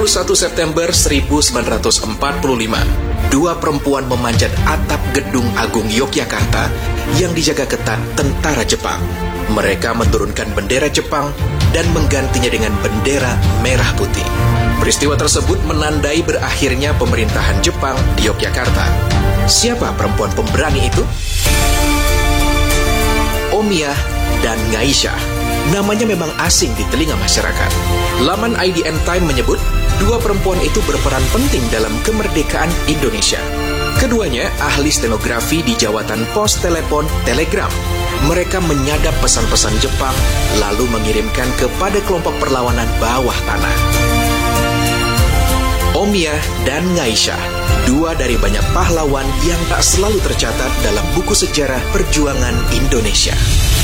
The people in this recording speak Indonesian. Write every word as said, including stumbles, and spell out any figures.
puluh satu September seribu sembilan ratus empat puluh lima, dua perempuan memanjat atap Gedung Agung Yogyakarta yang dijaga ketat tentara Jepang. Mereka menurunkan bendera Jepang dan menggantinya dengan bendera merah putih. Peristiwa tersebut menandai berakhirnya pemerintahan Jepang di Yogyakarta. Siapa perempuan pemberani itu? Omiya dan Ngaisha. Namanya memang asing di telinga masyarakat. Laman I D N Time menyebut, dua perempuan itu berperan penting dalam kemerdekaan Indonesia. Keduanya ahli stenografi di Jawatan Pos Telepon Telegram. Mereka menyadap pesan-pesan Jepang, lalu mengirimkan kepada kelompok perlawanan bawah tanah. Omiya dan Ngaisha, dua dari banyak pahlawan yang tak selalu tercatat dalam buku sejarah perjuangan Indonesia.